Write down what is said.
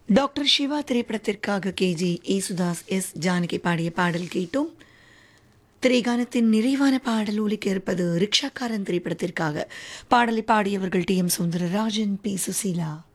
Doctor Siva திரைப்படத்திற்காக KG Yesudas S Janaki பாடிய பாடல் கேட்டோம். திரைகானத்தின் நிறைவான பாடல் ஒலிக்க இருப்பது ரிக்ஷாக்காரன் திரைப்படத்திற்காக. பாடலை பாடியவர்கள் D M Soundararajan, B Susheela.